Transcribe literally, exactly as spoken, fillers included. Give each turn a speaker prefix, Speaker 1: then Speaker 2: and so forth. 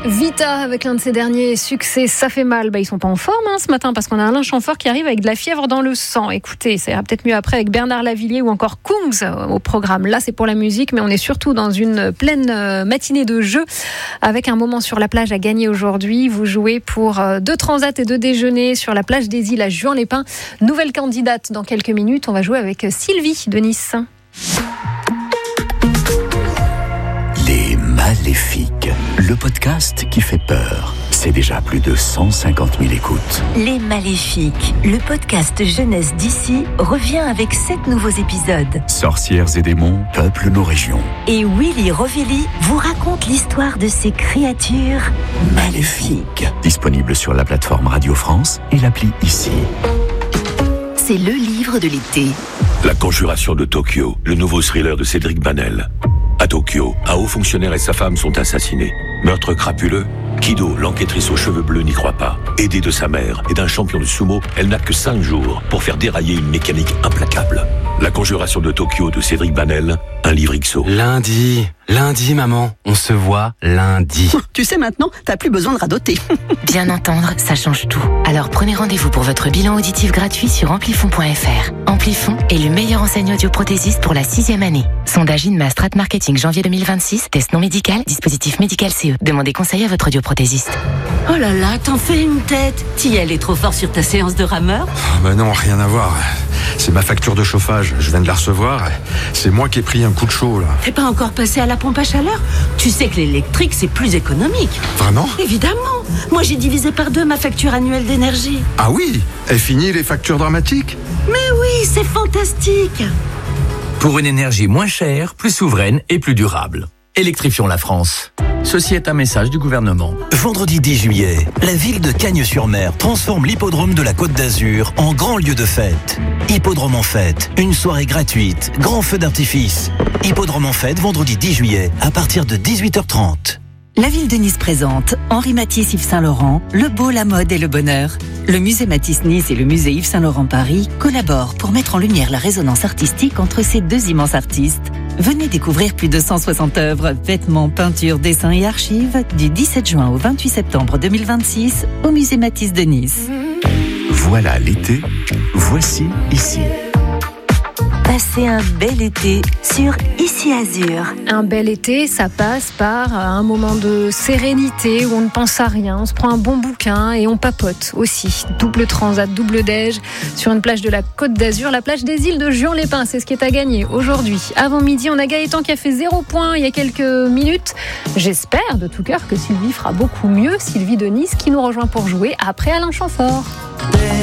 Speaker 1: Vita avec l'un de ses derniers succès, ça fait mal. Bah, ils sont pas en forme hein, ce matin parce qu'on a Alain Chamfort qui arrive avec de la fièvre dans le sang. Écoutez, ça ira peut-être mieux après avec Bernard Lavilliers ou encore Kungs au programme. Là, c'est pour la musique, mais on est surtout dans une pleine matinée de jeux avec un moment sur la plage à gagner aujourd'hui. Vous jouez pour deux transats et deux déjeuners sur la plage des Îles à Juan-les-Pins. Nouvelle candidate dans quelques minutes. On va jouer avec Sylvie de Nice.
Speaker 2: Les Maléfiques, le podcast qui fait peur. C'est déjà plus de cent cinquante mille écoutes.
Speaker 3: Les Maléfiques, le podcast jeunesse d'ici, revient avec sept nouveaux épisodes.
Speaker 2: Sorcières et démons peuplent nos régions.
Speaker 3: Et Willy Rovelli vous raconte l'histoire de ces créatures maléfiques.
Speaker 2: Disponible sur la plateforme Radio France et l'appli Ici.
Speaker 3: C'est le livre de l'été.
Speaker 4: La Conjuration de Tokyo, le nouveau thriller de Cédric Banel. À Tokyo, un haut fonctionnaire et sa femme sont assassinés. Meurtre crapuleux, Kido, l'enquêtrice aux cheveux bleus, n'y croit pas. Aidée de sa mère et d'un champion de sumo, elle n'a que cinq jours pour faire dérailler une mécanique implacable. La Conjuration de Tokyo de Cédric Banel, un livre X O.
Speaker 5: Lundi, lundi maman, on se voit lundi.
Speaker 6: Tu sais maintenant, t'as plus besoin de radoter.
Speaker 3: Bien entendre, ça change tout. Alors prenez rendez-vous pour votre bilan auditif gratuit sur amplifon point f r. Amplifon est le meilleur enseigne audioprothésiste pour la sixième année. Sondage INMA Strat Marketing janvier deux mille vingt-six, test non médical, dispositif médical C E. Demandez conseil à votre audioprothésiste.
Speaker 7: Oh là là, t'en fais une tête. T'y allais trop fort sur ta séance de rameur?
Speaker 8: Oh bah non, rien à voir. C'est ma facture de chauffage, je viens de la recevoir. C'est moi qui ai pris un coup de chaud là.
Speaker 7: T'es pas encore passé à la pompe à chaleur? Tu sais que l'électrique c'est plus économique.
Speaker 8: Vraiment?
Speaker 7: Évidemment. Moi j'ai divisé par deux ma facture annuelle d'énergie.
Speaker 8: Ah oui? Est fini les factures dramatiques?
Speaker 7: Mais oui, c'est fantastique.
Speaker 9: Pour une énergie moins chère, plus souveraine et plus durable. Électrifions la France. Ceci est un message du gouvernement.
Speaker 10: Vendredi dix juillet, la ville de Cagnes-sur-Mer transforme l'hippodrome de la Côte d'Azur en grand lieu de fête. Hippodrome en fête, une soirée gratuite, grand feu d'artifice. Hippodrome en fête, vendredi dix juillet, à partir de dix-huit heures trente.
Speaker 3: La ville de Nice présente Henri Matisse Yves Saint-Laurent, le beau, la mode et le bonheur. Le musée Matisse Nice et le musée Yves Saint-Laurent Paris collaborent pour mettre en lumière la résonance artistique entre ces deux immenses artistes. Venez découvrir plus de cent soixante œuvres, vêtements, peintures, dessins et archives du dix-sept juin au vingt-huit septembre deux mille vingt-six au musée Matisse de Nice.
Speaker 2: Voilà l'été, voici Ici.
Speaker 3: Passez un bel été sur Ici Azur.
Speaker 1: Un bel été, ça passe par un moment de sérénité où on ne pense à rien, on se prend un bon bouquin et on papote aussi. Double transat, double déj sur une plage de la Côte d'Azur, la plage des Îles de Juan-les-Pins, c'est ce qui est à gagner aujourd'hui. Avant midi, on a Gaëtan qui a fait zéro point il y a quelques minutes. J'espère de tout cœur que Sylvie fera beaucoup mieux. Sylvie de Nice qui nous rejoint pour jouer après Alain Chamfort.